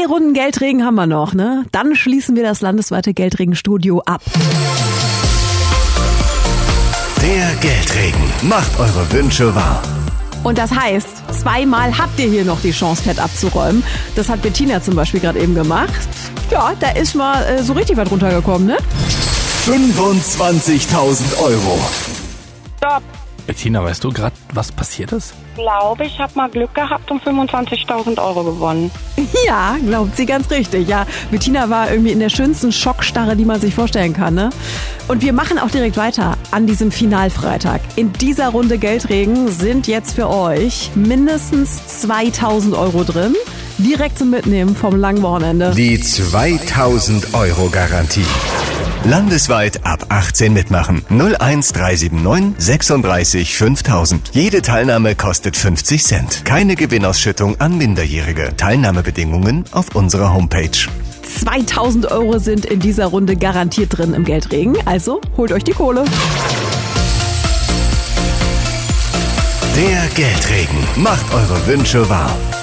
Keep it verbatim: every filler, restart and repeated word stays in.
Zwei Runden Geldregen haben wir noch, ne? Dann schließen wir das landesweite Geldregenstudio ab. Der Geldregen macht eure Wünsche wahr. Und das heißt, zweimal habt ihr hier noch die Chance, Fett abzuräumen. Das hat Bettina zum Beispiel gerade eben gemacht. Ja, da ist mal äh, so richtig was runtergekommen, ne? fünfundzwanzigtausend Euro. Stopp. Bettina, weißt du gerade, was passiert ist? Ich glaube, ich habe mal Glück gehabt und fünfundzwanzigtausend Euro gewonnen. Ja, glaubt sie ganz richtig. Ja, Bettina war irgendwie in der schönsten Schockstarre, die man sich vorstellen kann, ne? Und wir machen auch direkt weiter an diesem Finalfreitag. In dieser Runde Geldregen sind jetzt für euch mindestens zweitausend Euro drin. Direkt zum Mitnehmen vom langen Wochenende. Die zweitausend Euro Garantie. Landesweit ab achtzehn mitmachen. null eins drei sieben neun sechsunddreißig fünftausend. Jede Teilnahme kostet fünfzig Cent. Keine Gewinnausschüttung an Minderjährige. Teilnahmebedingungen auf unserer Homepage. zweitausend Euro sind in dieser Runde garantiert drin im Geldregen. Also holt euch die Kohle. Der Geldregen macht eure Wünsche wahr.